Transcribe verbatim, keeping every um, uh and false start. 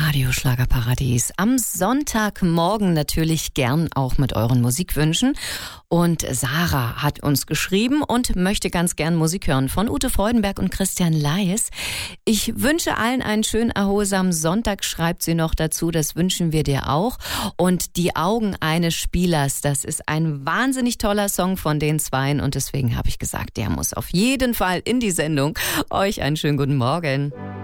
Radio Schlagerparadies. Am Sonntagmorgen natürlich gern auch mit euren Musikwünschen. Und Sarah hat uns geschrieben und möchte ganz gern Musik hören von Ute Freudenberg und Christian Leis. Ich wünsche allen einen schönen, erholsamen Sonntag, schreibt sie noch dazu. Das wünschen wir dir auch. Und Die Augen eines Spielers, das ist ein wahnsinnig toller Song von den Zweien. Und deswegen habe ich gesagt, der muss auf jeden Fall in die Sendung. Euch einen schönen guten Morgen.